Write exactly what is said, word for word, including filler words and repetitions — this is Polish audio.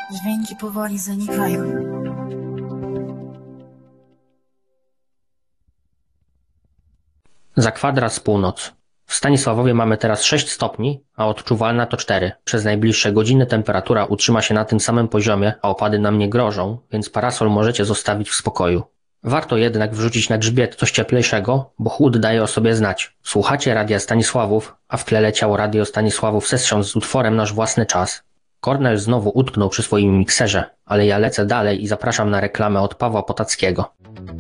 Dźwięki powoli zanikają. Za kwadras północ. W Stanisławowie mamy teraz sześć stopni, a odczuwalna to cztery. Przez najbliższe godziny temperatura utrzyma się na tym samym poziomie, a opady nam nie grożą, więc parasol możecie zostawić w spokoju. Warto jednak wrzucić na grzbiet coś cieplejszego, bo chłód daje o sobie znać. Słuchacie Radia Stanisławów, a w tle leciało Radio Stanisławów Session z utworem Nasz własny czas. Kornel znowu utknął przy swoim mikserze, ale ja lecę dalej i zapraszam na reklamę od Pawła Potackiego.